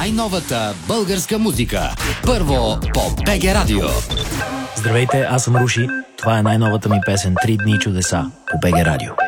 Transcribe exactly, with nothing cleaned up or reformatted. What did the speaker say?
най-новата българска музика. Първо по БГ Радио. Здравейте, аз съм Руши. Това е най-новата ми песен «Три дни чудеса» по БГ Радио.